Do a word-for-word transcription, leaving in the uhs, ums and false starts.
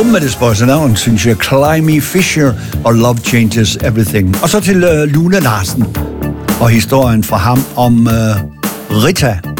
Trummettespøjse navn, synes jeg. Climby Fisher og Love Changes Everything. Og så til uh, Luna Larsen og historien fra ham om uh, Rita.